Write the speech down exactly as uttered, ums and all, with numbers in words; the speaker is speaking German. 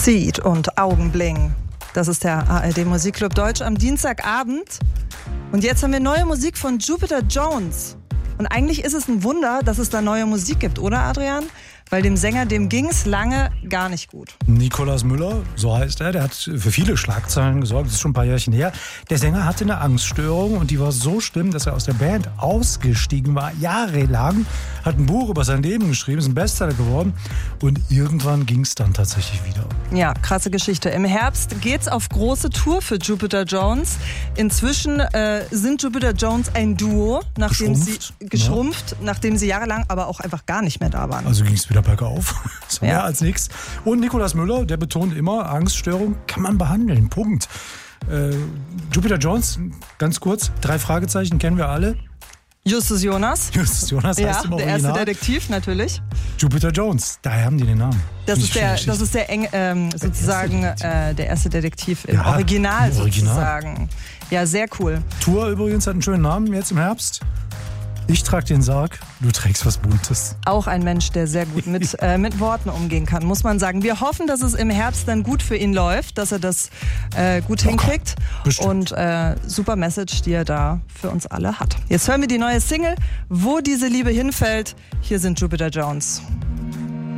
Seed und Augenbling. Das ist der A R D Musikclub Deutsch am Dienstagabend. Und jetzt haben wir neue Musik von Jupiter Jones. Und eigentlich ist es ein Wunder, dass es da neue Musik gibt, oder Adrian? Weil dem Sänger, dem ging es lange gar nicht gut. Nikolaus Müller, so heißt er, der hat für viele Schlagzeilen gesorgt, das ist schon ein paar Jährchen her. Der Sänger hatte eine Angststörung und die war so schlimm, dass er aus der Band ausgestiegen war, jahrelang. Hat ein Buch über sein Leben geschrieben, ist ein Bestseller geworden und irgendwann ging es dann tatsächlich wieder. Ja, krasse Geschichte. Im Herbst geht's auf große Tour für Jupiter Jones. Inzwischen äh, sind Jupiter Jones ein Duo, nachdem Geschrumpft, sie geschrumpft, ja. nachdem sie jahrelang aber auch einfach gar nicht mehr da waren. Also ging es wieder bergauf. So mehr Ja. als nichts. Und Nikolaus Müller, der betont immer, Angststörung kann man behandeln. Punkt. Äh, Jupiter Jones, ganz kurz, drei Fragezeichen kennen wir alle. Justus Jonas. Justus Jonas heißt Ja, im der Original. erste Detektiv natürlich. Jupiter Jones, daher haben die den Namen. Das Finde ist ich der, schwierig. das ist der eng, ähm, sozusagen Detektiv. äh, der erste Detektiv im Ja, Original im Original. sozusagen. Ja, sehr cool. Tour übrigens hat einen schönen Namen jetzt im Herbst. Ich trage den Sarg, du trägst was Buntes. Auch ein Mensch, der sehr gut mit, äh, mit Worten umgehen kann, muss man sagen. Wir hoffen, dass es im Herbst dann gut für ihn läuft, dass er das äh, gut hinkriegt. bestimmt. Und äh, super Message, die er da für uns alle hat. Jetzt hören wir die neue Single, Wo diese Liebe hinfällt. Hier sind Jupiter Jones.